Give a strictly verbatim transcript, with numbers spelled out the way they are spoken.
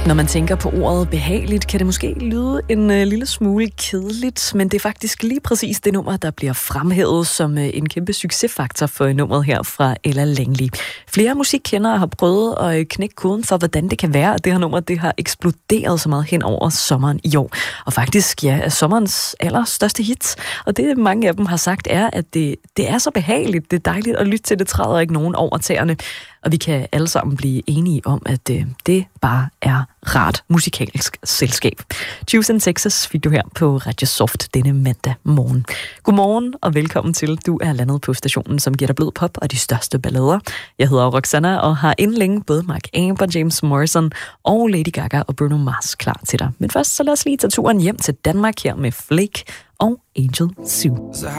Når man tænker på ordet behageligt, kan det måske lyde en øh, lille smule kedeligt, men det er faktisk lige præcis det nummer, der bliver fremhævet som øh, en kæmpe succesfaktor for nummeret her fra Ella Langley. Flere musikkendere har prøvet at øh, knække koden for, hvordan det kan være, at det her nummer det har eksploderet så meget hen over sommeren i år. Og faktisk, ja, er sommerens allerstørste hit. Og det, mange af dem har sagt, er, at det, det er så behageligt, det er dejligt at lytte til, det træder ikke nogen over tæerne. Og vi kan alle sammen blive enige om, at øh, det bare er rart musikalsk selskab. Juice and Texas fik du her på Radio Soft denne mandag morgen. Godmorgen og velkommen til. Du er landet på stationen, som giver dig blød pop og de største ballader. Jeg hedder Roxanna og har inden længe både Mark Amber, James Morrison og Lady Gaga og Bruno Mars klar til dig. Men først så lad os lige tage turen hjem til Danmark her med Flake og Angel Sue.